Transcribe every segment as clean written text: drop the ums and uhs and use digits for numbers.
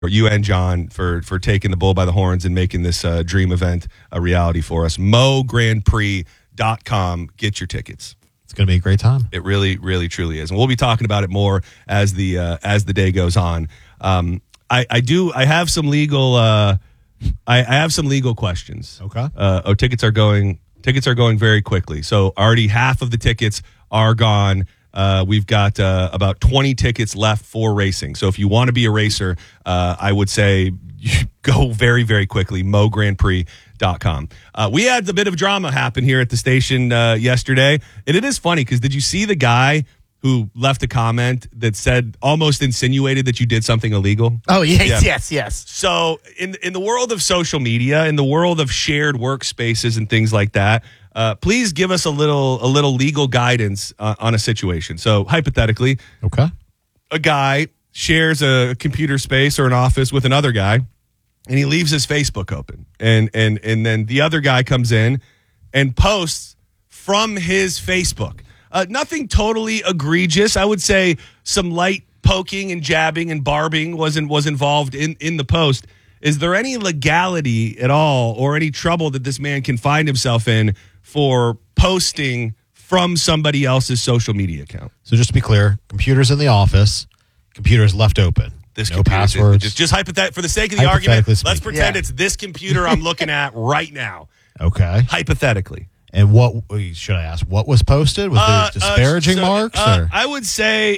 you and John for taking the bull by the horns and making this dream event a reality for us. MoGrandPrix.com. Get your tickets. It's going to be a great time. It really, really, truly is. And we'll be talking about it more as the day goes on. I have some legal I have some legal questions. Okay. Tickets are going very quickly. So already half of the tickets are gone. We've got about 20 tickets left for racing. So if you want to be a racer, I would say go very, very quickly, MoGrandPrix.com. We had a bit of drama happen here at the station yesterday. And it is funny because did you see the guy who left a comment that said, almost insinuated that you did something illegal? Oh, yes. So in the world of social media, in the world of shared workspaces and things like that, please give us a little legal guidance on a situation. So hypothetically, okay, a guy shares a computer space or an office with another guy, and he leaves his Facebook open, and then the other guy comes in and posts from his Facebook. Nothing totally egregious. I would say some light poking and jabbing and barbing was involved in the post. Is there any legality at all or any trouble that this man can find himself in for posting from somebody else's social media account? So just to be clear, computers in the office, computers left open. No passwords. Just hypothetically, for the sake of the argument, let's pretend it's this computer I'm looking at right now. Okay. Hypothetically. And what should I ask? What was posted? Was there disparaging marks? Or? I would say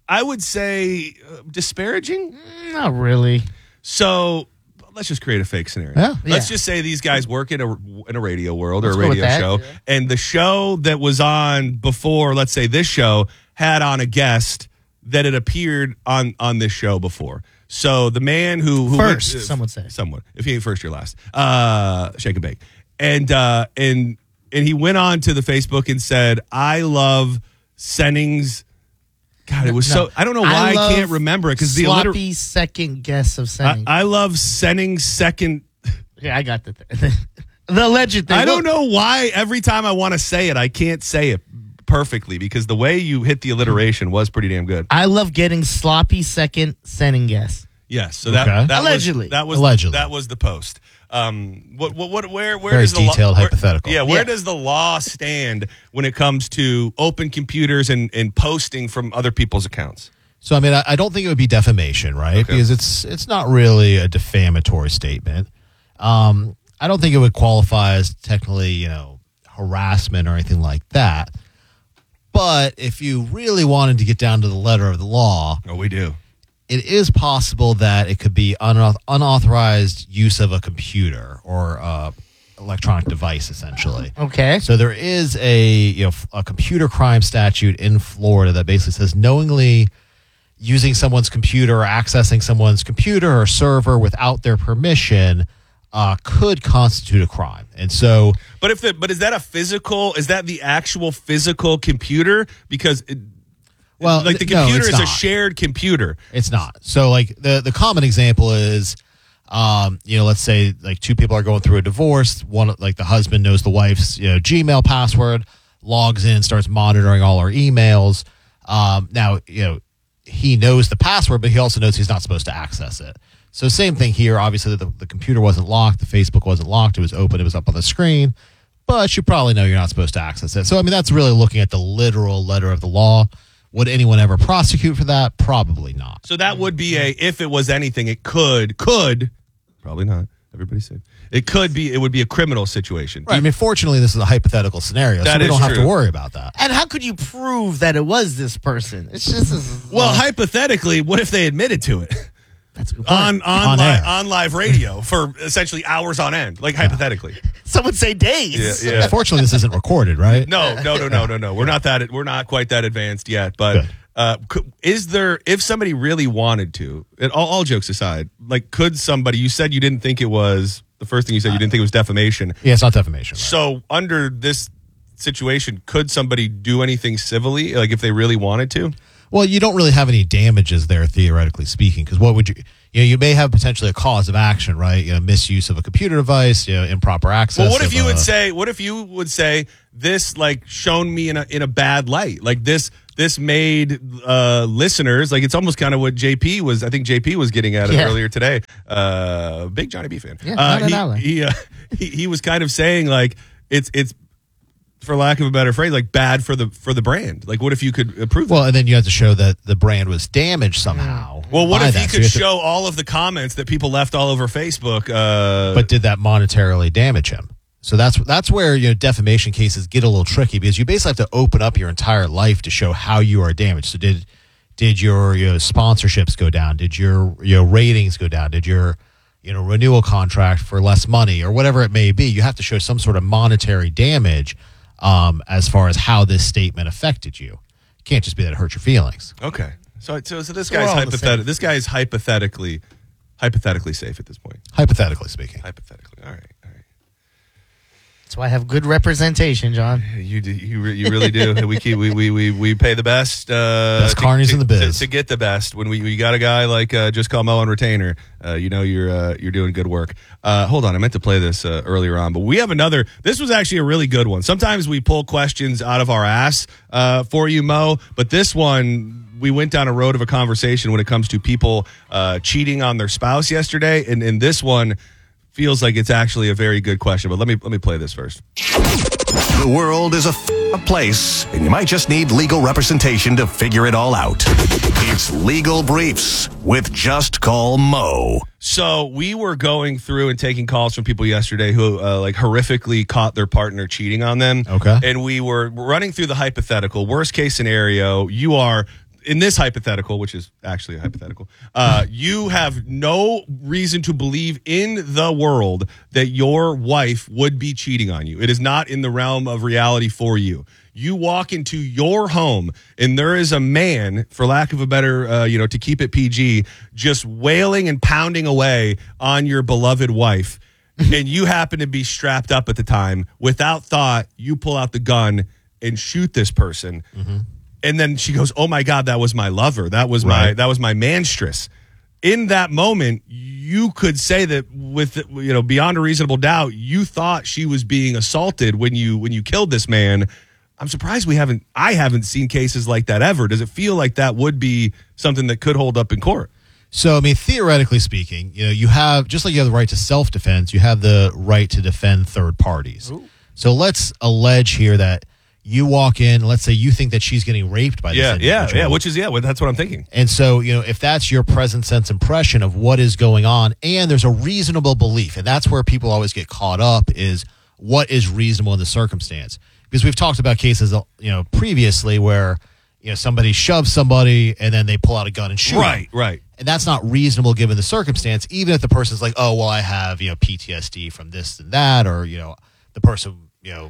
disparaging. Not really. So let's just create a fake scenario. Yeah. Let's just say these guys work in a radio world or a radio show, and the show that was on before, let's say this show, had on a guest that had appeared on this show before. So the man who first, some would say. Someone. If he ain't first, you're last. Shake and bake. And he went on to the Facebook and said, I love Senning's. God, it was so. I don't know why I can't remember it because the sloppy second guess of Senning. I love Senning's second. Yeah, I got the alleged thing. I don't know why every time I want to say it, I can't say it perfectly because the way you hit the alliteration was pretty damn good. I love getting sloppy second Senning guess. Yes, so that allegedly that was the post. Where very does the detailed hypothetical? Where does the law stand when it comes to open computers and posting from other people's accounts? So I mean, I don't think it would be defamation, right? Okay. Because it's not really a defamatory statement. I don't think it would qualify as technically, harassment or anything like that. But if you really wanted to get down to the letter of the law, we do. It is possible that it could be unauthorized use of a computer or electronic device, essentially. Okay. So there is a computer crime statute in Florida that basically says knowingly using someone's computer or accessing someone's computer or server without their permission could constitute a crime. And so, but is that is that the actual physical computer? Because the computer is a shared computer. It's not. So like the common example is, let's say like two people are going through a divorce. One, like the husband knows the wife's Gmail password, logs in, starts monitoring all her emails. Now, he knows the password, but he also knows he's not supposed to access it. So same thing here. Obviously, the computer wasn't locked. The Facebook wasn't locked. It was open. It was up on the screen. But you probably know you're not supposed to access it. So, I mean, that's really looking at the literal letter of the law. Would anyone ever prosecute for that? Probably not. So that would be if it was anything, it could, probably not. Everybody's safe. It would be a criminal situation. Right. I mean, fortunately, this is a hypothetical scenario, so we don't have to worry about that. And how could you prove that it was this person? It's just hypothetically, what if they admitted to it? That's a good point. on live radio for essentially hours on end, hypothetically. Some would say days. Yeah. Fortunately, this isn't recorded, right? No. We're not quite that advanced yet. But is there, if somebody really wanted to, and all jokes aside, could somebody? You said you didn't think it was the first thing you said. You didn't think it was defamation. Yeah, it's not defamation. Right? So under this situation, could somebody do anything civilly, if they really wanted to? Well, you don't really have any damages there, theoretically speaking, because what would you may have potentially a cause of action, right? Misuse of a computer device, improper access. Well, what if you would say this, shown me in a bad light? This this made listeners, like it's almost kind of what JP was, I think JP was getting at it earlier today. Big Johnny B fan. He was kind of saying like it's for lack of a better phrase, like bad for the brand. Like what if you could approve Well, and then you have to show that the brand was damaged somehow. Well, what if he could show all of the comments that people left all over Facebook? But did that monetarily damage him? So that's where defamation cases get a little tricky because you basically have to open up your entire life to show how you are damaged. So did your sponsorships go down? Did your ratings go down? Did your renewal contract for less money or whatever it may be? You have to show some sort of monetary damage as far as how this statement affected you. It can't just be that it hurt your feelings. Okay, so this guy's hypothetically safe at this point. Hypothetically speaking. Hypothetically, all right. That's why I have good representation, John. You do. You really do. We pay the best. Best carnies in the biz to get the best. When we got a guy like Just Call Mo on retainer, you're doing good work. Hold on, I meant to play this earlier on, but we have another. This was actually a really good one. Sometimes we pull questions out of our ass for you, Mo, but this one we went down a road of a conversation when it comes to people cheating on their spouse yesterday, and this one feels like it's actually a very good question, but let me play this first. The world is a place, and you might just need legal representation to figure it all out. It's Legal Briefs with Just Call Mo. So we were going through and taking calls from people yesterday who horrifically caught their partner cheating on them. Okay. And we were running through the hypothetical. Worst case scenario, you are in this hypothetical, which is actually a hypothetical, you have no reason to believe in the world that your wife would be cheating on you. It is not in the realm of reality for you. You walk into your home and there is a man, for lack of a better, to keep it PG, just wailing and pounding away on your beloved wife. And you happen to be strapped up at the time. Without thought, you pull out the gun and shoot this person. Mm-hmm. And then she goes, "Oh my God, that was my lover. That was my manstress." In that moment, you could say that with beyond a reasonable doubt, you thought she was being assaulted when you killed this man. I'm surprised I haven't seen cases like that ever. Does it feel like that would be something that could hold up in court? So, I mean, theoretically speaking, you have, just like you have the right to self-defense, you have the right to defend third parties. Ooh. So let's allege here that you walk in, let's say you think that she's getting raped by this individual. That's what I'm thinking. And so, if that's your present sense impression of what is going on, and there's a reasonable belief, and that's where people always get caught up, is what is reasonable in the circumstance. Because we've talked about cases, previously where, somebody shoves somebody and then they pull out a gun and shoot them. Right. And that's not reasonable given the circumstance, even if the person's like, oh, well, I have, PTSD from this and that, or, the person,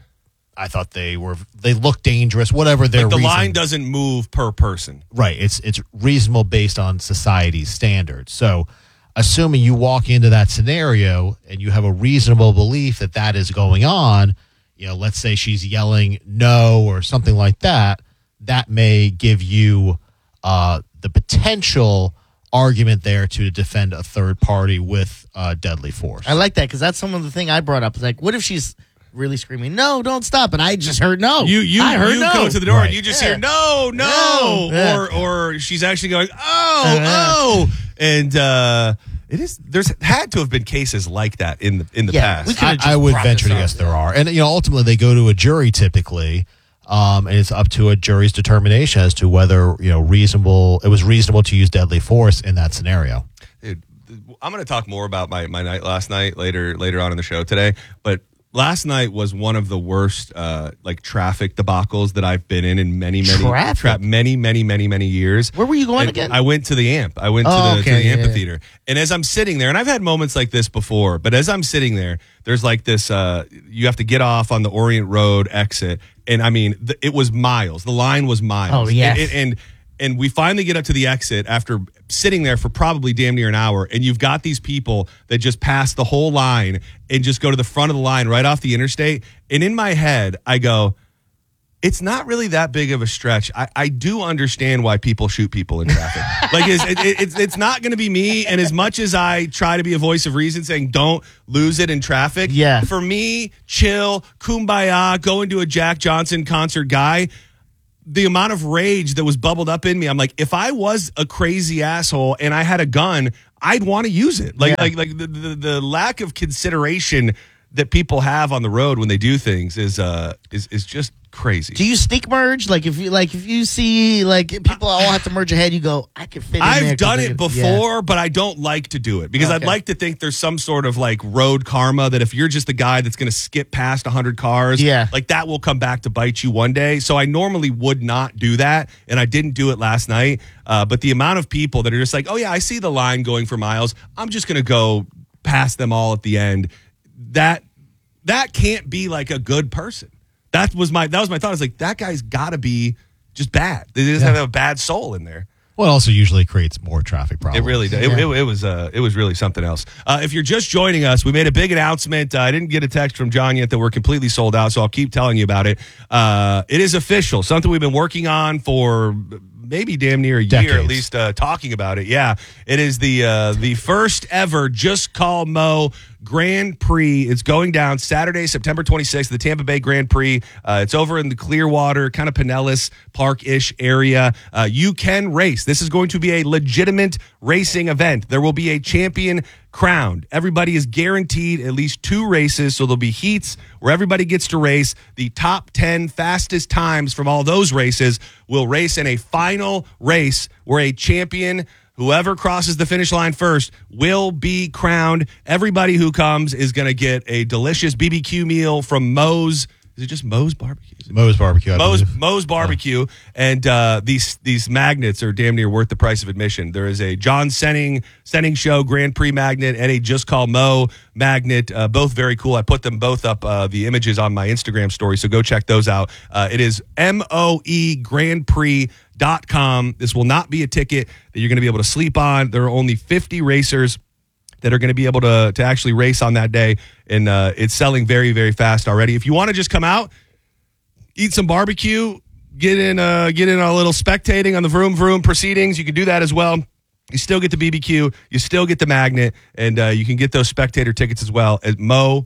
I thought they look dangerous, whatever their reason. The reason. line doesn't move per person. Right. It's reasonable based on society's standards. So assuming you walk into that scenario and you have a reasonable belief that that is going on, let's say she's yelling no or something like that, that may give you the potential argument there to defend a third party with deadly force. I like that because that's some of the thing I brought up. It's like, what if she's really screaming, "No, don't stop," and I just heard no. I heard no. Go to the door and you just hear no, or she's actually going oh, and there's had to have been cases like that in the past. I would venture to guess there are, and ultimately they go to a jury typically, and it's up to a jury's determination as to whether it was reasonable to use deadly force in that scenario. Dude, I'm going to talk more about my night last night later on in the show today, but last night was one of the worst traffic debacles that I've been in many many years. Where were you going again? I went to the AMP. I went to the amphitheater. Yeah. And as I'm sitting there, and I've had moments like this before, but as I'm sitting there, there's like this, you have to get off on the Orient Road exit. And I mean, it was miles. The line was miles. Oh, yes. And we finally get up to the exit after sitting there for probably damn near an hour, and you've got these people that just pass the whole line and just go to the front of the line right off the interstate. And in my head, I go, it's not really that big of a stretch. I do understand why people shoot people in traffic. It's not going to be me. And as much as I try to be a voice of reason saying don't lose it in traffic, for me, chill, kumbaya, go into a Jack Johnson concert guy, the amount of rage that was bubbled up in me. I'm like, if I was a crazy asshole and I had a gun, I'd want to use it. Like the lack of consideration that people have on the road when they do things is just crazy. Do you sneak merge? Like if you see like people all have to merge ahead, you go, I could fit in there. I've done it before, but I don't like to do it because I'd like to think there's some sort of like road karma that if you're just the guy that's going to skip past 100 cars, like that will come back to bite you one day. So I normally would not do that, and I didn't do it last night. But the amount of people that are just like, oh yeah, I see the line going for miles, I'm just going to go past them all at the end. That can't be like a good person. That was my thought. I was like, that guy's got to be just bad. They just have a bad soul in there. Well, it also usually creates more traffic problems. It really does. It was really something else. If you're just joining us, we made a big announcement. I didn't get a text from John yet that we're completely sold out, so I'll keep telling you about it. It is official. Something we've been working on for maybe damn near a year, at least, talking about it. Yeah, it is the first ever Just Call Mo Grand Prix. It's going down Saturday, September 26th, the Tampa Bay Grand Prix. It's over in the Clearwater, kind of Pinellas Park-ish area. You can race. This is going to be a legitimate racing event. There will be a champion crowned. Everybody is guaranteed at least 2 races, so there'll be heats where everybody gets to race. The top 10 fastest times from all those races will race in a final race where a champion, whoever crosses the finish line first, will be crowned. Everybody who comes is going to get a delicious BBQ meal from Moe's. Is it just Moe's Barbecue? Moe's Barbecue, I believe. Moe's Barbecue. And these magnets are damn near worth the price of admission. There is a John Senning Show Grand Prix magnet and a Just Call Mo magnet. Both very cool. I put them both up, the images on my Instagram story, so go check those out. It is moegrandprix.com. This will not be a ticket that you're going to be able to sleep on. There are only 50 racers that are going to be able to actually race on that day, and it's selling very, very fast already. If you want to just come out, eat some barbecue, get in a little spectating on the Vroom Vroom proceedings, you can do that as well. You still get the BBQ, you still get the magnet, and you can get those spectator tickets as well at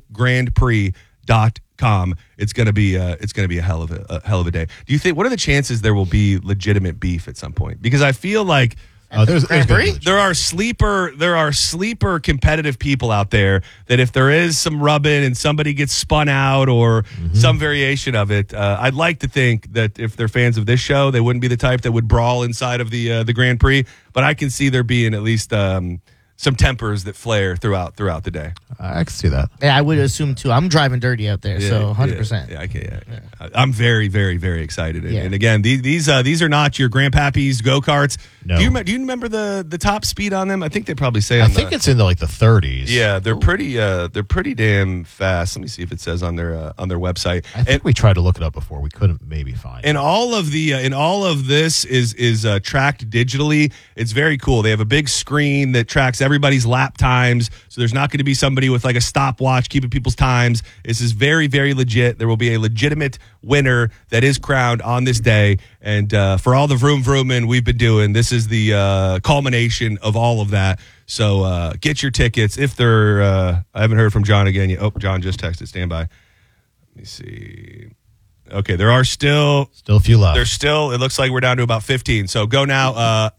moegrandprix.com. It's going to be a hell of a day. Do you think? What are the chances there will be legitimate beef at some point? Because I feel like. There are sleeper competitive people out there that if there is some rubbing and somebody gets spun out or some variation of it, I'd like to think that if they're fans of this show, they wouldn't be the type that would brawl inside of the Grand Prix. But I can see there being at least some tempers that flare throughout the day. I can see that. Yeah, I would assume too. I'm driving dirty out there, so 100%. Yeah. I'm very, very, very excited. And again, these are not your grandpappy's go-karts. No. Do you remember the top speed on them? I think they probably say. I think it's in the 30s. Yeah, they're pretty damn fast. Let me see if it says on their website. I think we tried to look it up before. We couldn't maybe find it. And all of this is tracked digitally. It's very cool. They have a big screen that tracks everybody's lap times, so there's not going to be somebody with like a stopwatch keeping people's times. This is very, very legit. There will be a legitimate winner that is crowned on this day, and for all the vroom vrooming we've been doing, this is the culmination of all of that. So get your tickets. If they're I haven't heard from John again yet. Oh, John just texted. Stand by. Let me see. Okay, there are still a few left. There's still, it looks like we're down to about 15. So go now,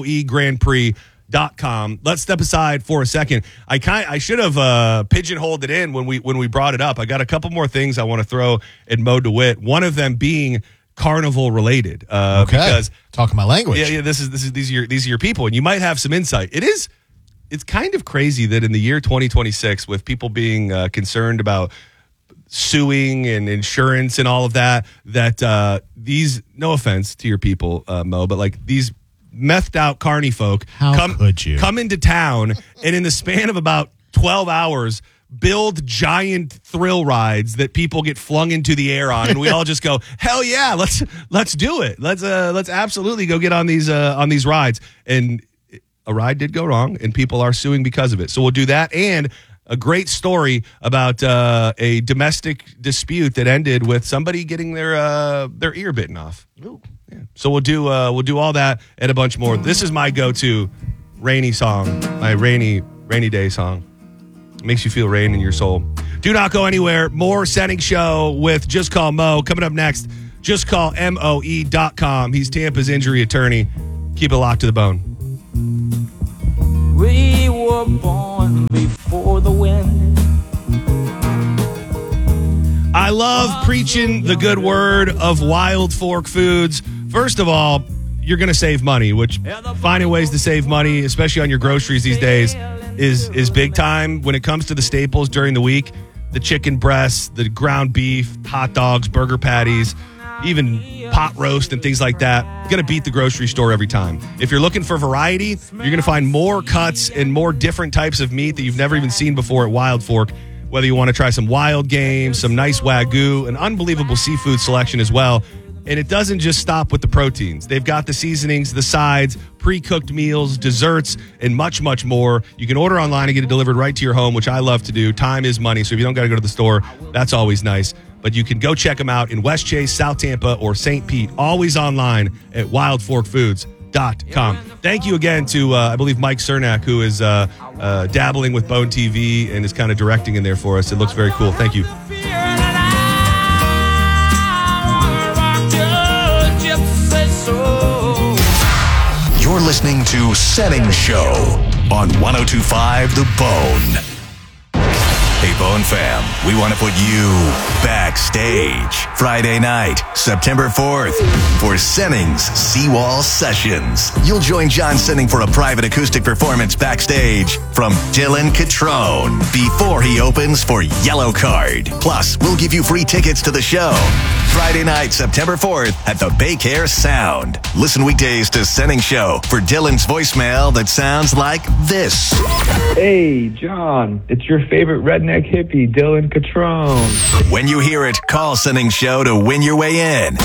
moegrandprix.com. Let's step aside for a second. I should have pigeonholed it in when we brought it up. I got a couple more things I want to throw at Mo DeWitt. One of them being carnival related. Okay. Because talking my language. Yeah. These are your people, and you might have some insight. It's kind of crazy that in the year 2026, with people being concerned about suing and insurance and all of that these, no offense to your people, Mo, but like these methed out carny folk come into town and in the span of about 12 hours build giant thrill rides that people get flung into the air on, and we all just go, hell yeah, let's do it. Let's absolutely go get on these rides. And a ride did go wrong, and people are suing because of it. So we'll do that, and a great story about a domestic dispute that ended with somebody getting their ear bitten off. Ooh. Yeah. So we'll do all that and a bunch more. This is my go-to rainy song, my rainy day song. It makes you feel rain in your soul. Do not go anywhere. More Senning Show with Just Call Mo coming up next. Just call MOE.com. He's Tampa's injury attorney. Keep it locked to the bone. We were born before the wind. I love preaching the good word of Wild Fork Foods. First of all, you're going to save money, which finding ways to save money, especially on your groceries these days, is big time. When it comes to the staples during the week, the chicken breasts, the ground beef, hot dogs, burger patties, even pot roast and things like that, going to beat the grocery store every time. If you're looking for variety, you're going to find more cuts and more different types of meat that you've never even seen before at Wild Fork. Whether you want to try some wild game, some nice Wagyu, an unbelievable seafood selection as well. And it doesn't just stop with the proteins. They've got the seasonings, the sides, pre-cooked meals, desserts, and much, much more. You can order online and get it delivered right to your home, which I love to do. Time is money, so if you don't got to go to the store, that's always nice. But you can go check them out in West Chase, South Tampa, or St. Pete. Always online at wildforkfoods.com. Thank you again to, I believe, Mike Cernak, who is dabbling with Bone TV and is kind of directing in there for us. It looks very cool. Thank you. You're listening to Senning Show on 102.5 The Bone. Hey, Bone fam, we want to put you backstage Friday night, September 4th, for Senning's Seawall Sessions. You'll join John Senning for a private acoustic performance backstage from Dylan Catrone before he opens for Yellow Card. Plus, we'll give you free tickets to the show. Friday night, September 4th at the Baycare Sound. Listen weekdays to Senning Show for Dylan's voicemail that sounds like this. Hey, John, it's your favorite redneck hippie, Dylan Catrone. When you hear it, call Senning Show to win your way in.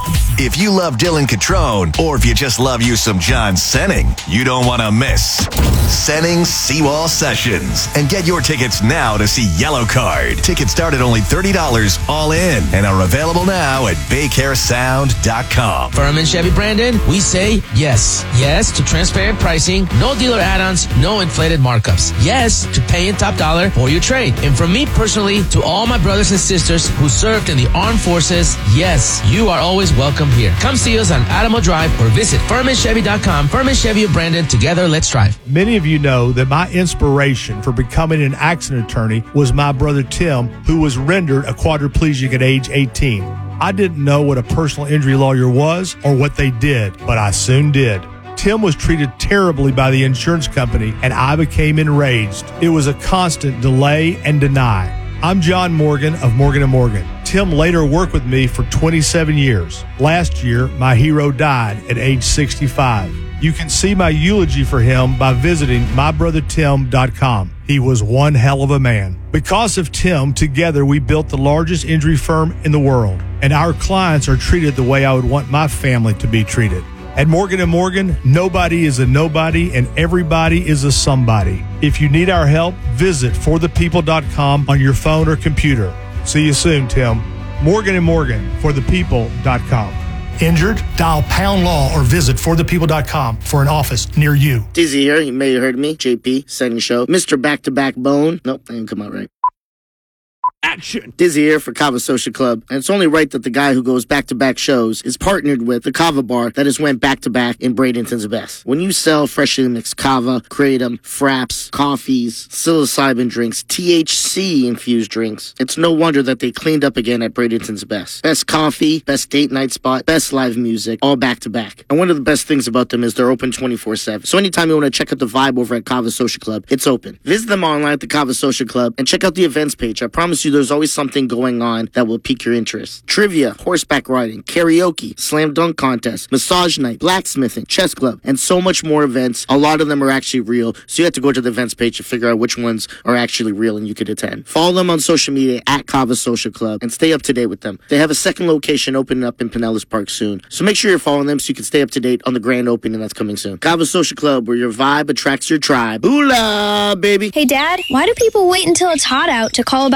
If you love Dylan Catrone, or if you just love you some John Senning, you don't want to miss Senning's Seawall Sessions. And get your tickets now to see Yellow Card. Tickets start at only $30 all in and are available now at BayCareSound.com. Furman Chevy Brandon, we say yes. Yes to transparent pricing, no dealer add-ons, no inflated markups. Yes to paying top dollar for your trade. And from me personally to all my brothers and sisters who served in the armed forces, yes, you are always welcome here. Come see us on Adamo Drive or visit FurmanChevy.com. Furman Chevy of Brandon. Together, let's drive. Many of you know that my inspiration for becoming an accident attorney was my brother Tim, who was rendered a quadriplegic at age 18. I didn't know what a personal injury lawyer was or what they did, but I soon did. Tim was treated terribly by the insurance company, and I became enraged. It was a constant delay and deny. I'm John Morgan of Morgan & Morgan. Tim later worked with me for 27 years. Last year, my hero died at age 65. You can see my eulogy for him by visiting mybrothertim.com. He was one hell of a man. Because of Tim, together we built the largest injury firm in the world, and our clients are treated the way I would want my family to be treated. At Morgan & Morgan, nobody is a nobody and everybody is a somebody. If you need our help, visit forthepeople.com on your phone or computer. See you soon, Tim. Morgan & Morgan, forthepeople.com. Injured? Dial pound law or visit forthepeople.com for an office near you. Dizzy here. You may have heard me. JP, Senning Show. Mr. Back-to-Back Bone. Nope, that didn't come out right. Action. Dizzy here for Kava Social Club, and it's only right that the guy who goes back-to-back shows is partnered with the Kava Bar that has went back-to-back in Bradenton's best. When you sell freshly mixed kava, kratom, fraps, coffees, psilocybin drinks, THC-infused drinks, it's no wonder that they cleaned up again at Bradenton's best. Best coffee, best date night spot, best live music, all back-to-back. And one of the best things about them is they're open 24/7. So anytime you want to check out the vibe over at Kava Social Club, it's open. Visit them online at the Kava Social Club and check out the events page. I promise you there's always something going on that will pique your interest. Trivia, horseback riding, karaoke, slam dunk contest, massage night, blacksmithing, chess club, and so much more events. A lot of them are actually real, so you have to go to the events page to figure out which ones are actually real and you could attend. Follow them on social media at Kava Social Club and stay up to date with them. They have a second location opening up in Pinellas Park soon, so make sure you're following them so you can stay up to date on the grand opening that's coming soon. Kava Social Club, where your vibe attracts your tribe. Ooh-la, baby. Hey, Dad, why do people wait until it's hot out to call about their air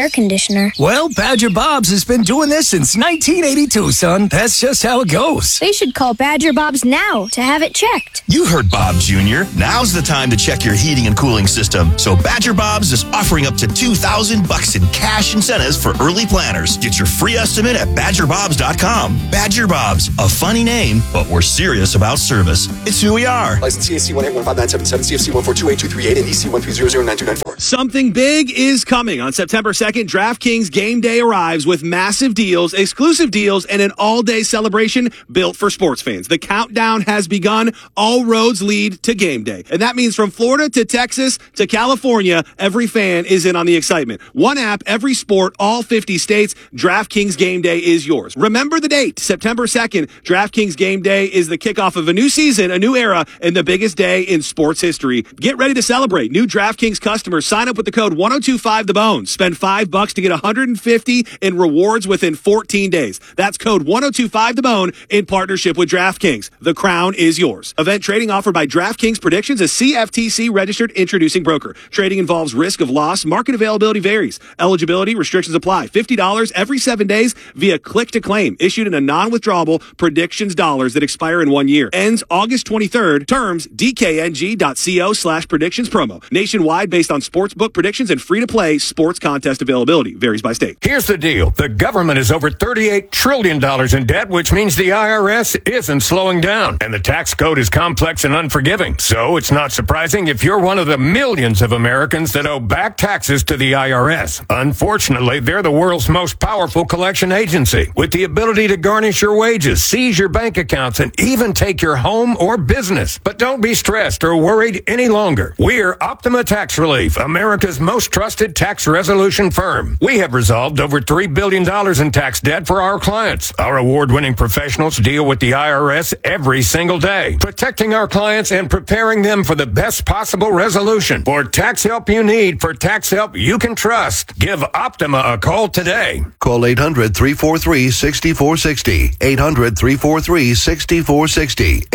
air conditioner. Well, Badger Bob's has been doing this since 1982, son. That's just how it goes. They should call Badger Bob's now to have it checked. You heard Bob Jr. Now's the time to check your heating and cooling system. So Badger Bob's is offering up to $2,000 in cash incentives for early planners. Get your free estimate at BadgerBobs.com. Badger Bob's, a funny name, but we're serious about service. It's who we are. License CAC 1815977, CFC 1428238, and EC 130092994. Something big is coming. On September 2nd, DraftKings Game Day arrives with massive deals, exclusive deals, and an all-day celebration built for sports fans. The countdown has begun. All roads lead to Game Day. And that means from Florida to Texas to California, every fan is in on the excitement. One app, every sport, all 50 states. DraftKings Game Day is yours. Remember the date, September 2nd. DraftKings Game Day is the kickoff of a new season, a new era, and the biggest day in sports history. Get ready to celebrate. New DraftKings customers sign up with the code 1025TheBone. Spend $5 to get $150 in rewards within 14 days. That's code 1025TheBone in partnership with DraftKings. The crown is yours. Event trading offered by DraftKings Predictions, a CFTC registered introducing broker. Trading involves risk of loss. Market availability varies. Eligibility restrictions apply. $50 every 7 days via click to claim. Issued in a non-withdrawable predictions dollars that expire in 1 year. Ends August 23rd. Terms dkng.co/predictions promo. Nationwide based on sportsbook predictions and free-to-play sports contest availability. Varies by state. Here's the deal. The government is over $38 trillion in debt, which means the IRS isn't slowing down. And the tax code is complex and unforgiving. So it's not surprising if you're one of the millions of Americans that owe back taxes to the IRS. Unfortunately, they're the world's most powerful collection agency, with the ability to garnish your wages, seize your bank accounts, and even take your home or business. But don't be stressed or worried any longer. We're Optima Tax Relief, America's most trusted tax resolution firm. We have resolved over $3 billion in tax debt for our clients. Our award-winning professionals deal with the IRS every single day, protecting our clients and preparing them for the best possible resolution. For tax help you need, for tax help you can trust, give Optima a call today. Call 800-343-6460. 800-343-6460.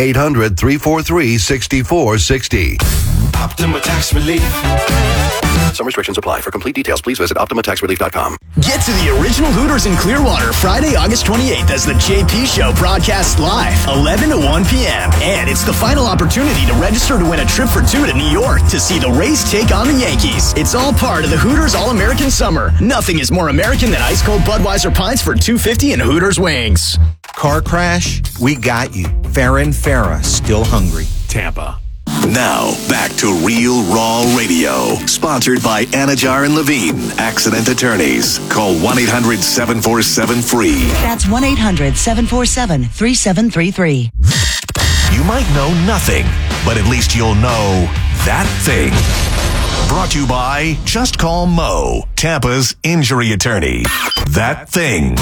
800-343-6460. Optima Tax Relief. Some restrictions apply. For complete details, please visit OptimaTaxRelief.com. Get to the original Hooters in Clearwater Friday, August 28th as the JP Show broadcasts live, 11 to 1 p.m. And it's the final opportunity to register to win a trip for two to New York to see the Rays take on the Yankees. It's all part of the Hooters All-American Summer. Nothing is more American than ice-cold Budweiser pints for $2.50 and Hooters wings. Car crash? We got you. Farron Farah, still hungry. Tampa. Now, back to Real Raw Radio. Sponsored by Anajar and Levine, accident attorneys. Call 1-800-747-FREE. That's 1-800-747-3733. You might know nothing, but at least you'll know that thing. Brought to you by Just Call Mo, Tampa's injury attorney. That thing.